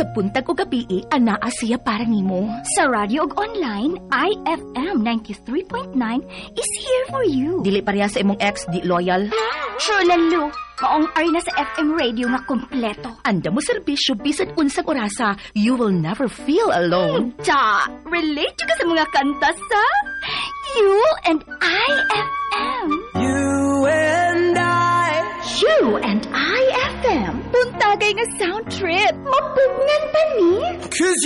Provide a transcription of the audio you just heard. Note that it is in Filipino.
sa buntag o gabi, anaa siya para nimo. Sa radio ug online, IFM 93.9 is here for you. Dili pareha sa imong ex, di loyal. Sure, lalo. Maong ari na sa FM radio nga kompleto. Anda mo serbisyo bisan unsang orasa, you will never feel alone. Ta, relate ka sa mga kanta sa You and IFM. You and I. You and IFM. Buntagay nga sound trip. Mapugngan pa ni. 'Cause